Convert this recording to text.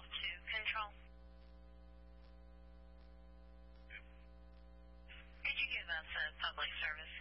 yourself to control. Could you give us a public service